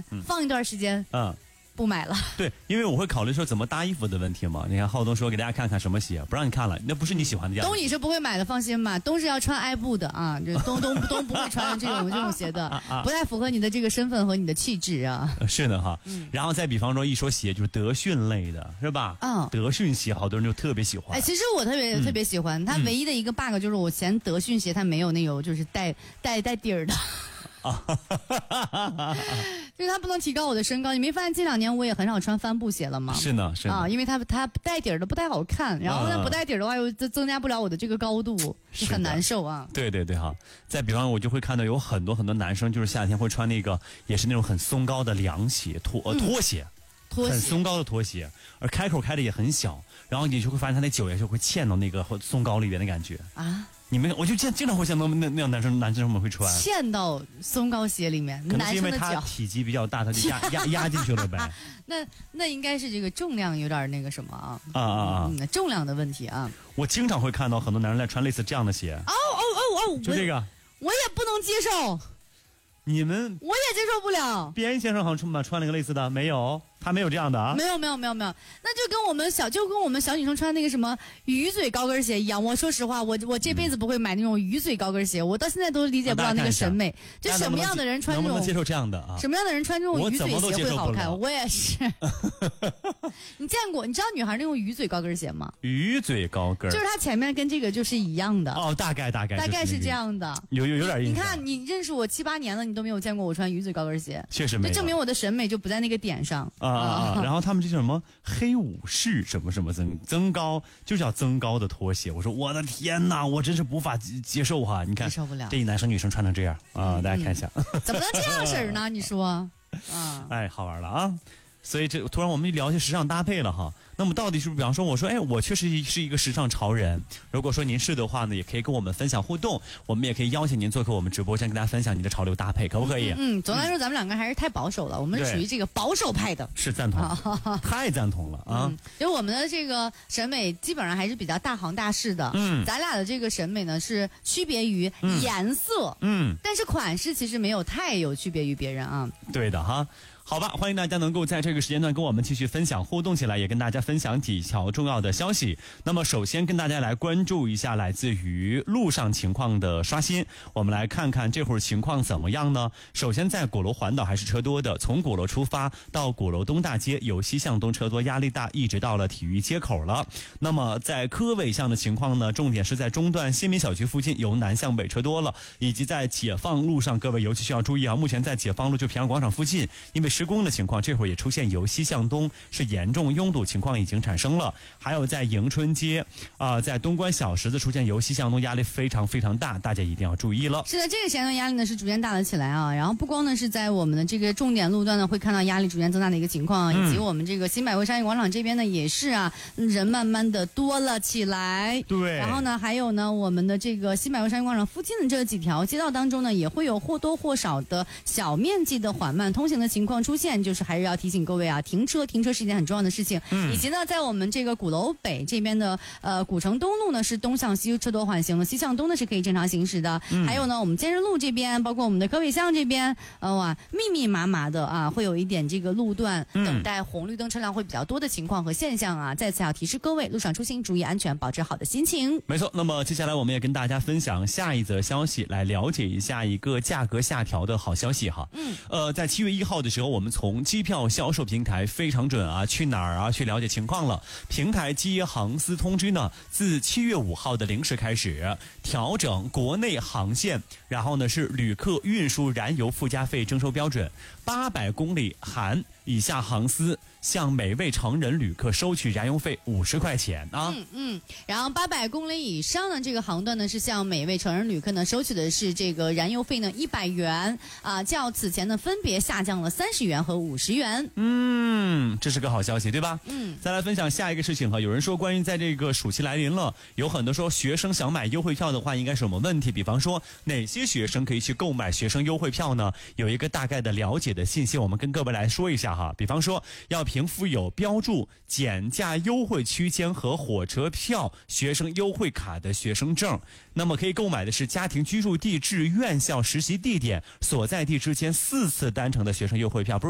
年，放一段时间，不买了。 对，因为我会考虑说怎么搭衣服的问题嘛。你看浩东说给大家看看什么鞋，不让你看了，那不是你喜欢的样子。 东你是不会买的，放心吧，东是要穿艾布的啊，这东不会穿这种鞋的，不太符合你的这个身份和你的气质啊。 是的哈，然后再比方说一说鞋就是德训类的，是吧？德训鞋好多人就特别喜欢。 其实我特别喜欢，它唯一的一个 bug 就是我嫌德训鞋它没有那种就是带底儿的。就是它不能提高我的身高。你没发现这2年我也很少穿帆布鞋了吗？ 是呢， 因为它带底儿的不太好看，然后它不带底儿的话又增加不了我的这个高度，就很难受啊。 对哈。再比方我就会看到有很多男生就是夏天会穿那个也是那种很松高的凉鞋拖鞋。很松高的拖鞋，而开口开的也很小，然后你就会发现它那脚也就会嵌到那个松高里边的感觉啊。我就经常会见到那样男生们会穿嵌到松高鞋里面， 可能是因为他体积比较大，他就压进去了呗。 那应该是这个重量有点那个什么重量的问题啊。 我经常会看到很多男人在穿类似这样的鞋。就这个， 我也不能接受。 你们我也接受不了。 边先生好像穿了个类似的，没有，他没有这样的啊。 没有，那就跟我们小女生穿那个什么鱼嘴高跟鞋一样。我说实话，我这辈子不会买那种鱼嘴高跟鞋，我到现在都理解不了那个审美。就什么样的人穿这种， 能不能接受这样的啊？ 什么样的人穿这种鱼嘴鞋会好看？我也是。你知道女孩那种鱼嘴高跟鞋吗？ 鱼嘴高跟就是它前面跟这个就是一样的。 大概是这样的。 有点印象。 你看，你认识我7、8年了，你都没有见过我穿鱼嘴高跟鞋， 确实没有， 就证明我的审美就不在那个点上然后他们这叫什么黑武士什么增高，就叫增高的拖鞋。我说我的天哪，我真是无法接受哈！你看， 接受不了这一男生女生穿成这样大家看一下， 怎么能这样式儿呢？你说好玩了啊！所以这突然我们聊一些时尚搭配了哈。那么到底是不是比方说我说我确实是一个时尚潮人，如果说您是的话呢，也可以跟我们分享互动，我们也可以邀请您做客我们直播间跟大家分享你的潮流搭配，可不可以？ 总的来说咱们两个还是太保守了，我们属于这个保守派的。 是赞同太赞同了啊。 就我们的这个审美基本上还是比较大行大市的。咱俩的这个审美呢是区别于颜色，但是款式其实没有太有区别于别人啊。 对的哈。好吧，欢迎大家能够在这个时间段跟我们继续分享互动起来，也跟大家分享几条重要的消息。那么首先跟大家来关注一下来自于路上情况的刷新，我们来看看这会儿情况怎么样呢？首先在鼓楼环岛还是车多的，从鼓楼出发到鼓楼东大街由西向东车多，压力大，一直到了体育街口了。那么在科尾巷的情况呢，重点是在中段新民小区附近由南向北车多了，以及在解放路上，各位尤其需要注意啊，目前在解放路就平安广场附近，因为施工的情况，这会儿也出现由西向东是严重拥堵情况已经产生了。还有在迎春街在东关小十字出现由西向东压力非常非常大，大家一定要注意了。 是的，这个时间段压力呢是逐渐大了起来啊。然后不光呢是在我们的这个重点路段呢会看到压力逐渐增大的一个情况，以及我们这个新百汇商业广场这边呢也是人慢慢的多了起来。 对。 然后呢还有呢我们的这个新百汇商业广场附近的这几条街道当中呢也会有或多或少的小面积的缓慢通行的情况出现，就是还是要提醒各位啊，停车是一件很重要的事情。以及呢在我们这个鼓楼北这边的古城东路呢是东向西车多缓行了，西向东呢是可以正常行驶的。还有呢我们坚日路这边包括我们的科尾巷这边密密麻麻的会有一点这个路段等待红绿灯车辆会比较多的情况和现象啊。再次要提示各位路上出行注意安全，保持好的心情。 没错，那么接下来我们也跟大家分享下一则消息，来了解一下一个价格下调的好消息哈。在7月1号的时候，我们从机票销售平台非常准去哪儿去了解情况了。平台接航司通知呢，自7月5号的0时开始调整国内航线，然后呢是旅客运输燃油附加费征收标准，800公里含以下航司向每位成人旅客收取燃油费50块钱啊。 然后800公里以上的这个航段呢，是向每位成人旅客呢收取的是这个燃油费呢100元较此前呢分别下降了30元和50元。 这是个好消息，对吧？再来分享下一个事情哈，有人说关于在这个暑期来临了，有很多说学生想买优惠票的话，应该是什么问题？比方说哪些学生可以去购买学生优惠票呢？有一个大概的了解的信息，我们跟各位来说一下哈。比方说要凭附有标注减价优惠区间和火车票、学生优惠卡的学生证，那么可以购买的是家庭居住地至院校实习地点所在地之间4次单程的学生优惠票。